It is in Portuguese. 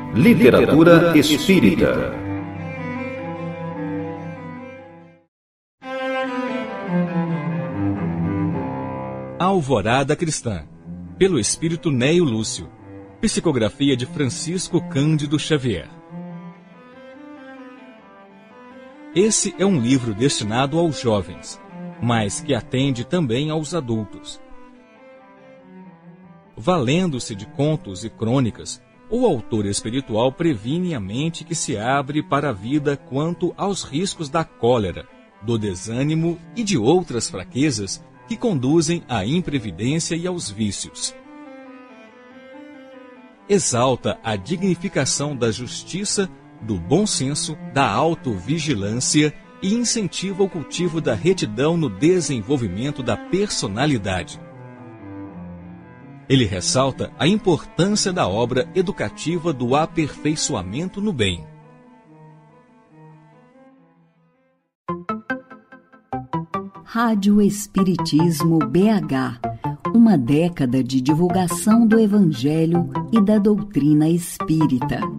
Literatura espírita. A Alvorada Cristã, pelo espírito Neio Lúcio. Psicografia de Francisco Cândido Xavier. Esse é um livro destinado aos jovens, mas que atende também aos adultos. Valendo-se de contos e crônicas, o autor espiritual previne a mente que se abre para a vida quanto aos riscos da cólera, do desânimo e de outras fraquezas que conduzem à imprevidência e aos vícios. Exalta a dignificação da justiça, do bom senso, da autovigilância e incentiva o cultivo da retidão no desenvolvimento da personalidade. Ele ressalta a importância da obra educativa do aperfeiçoamento no bem. Rádio Espiritismo BH, uma década de divulgação do Evangelho e da doutrina espírita.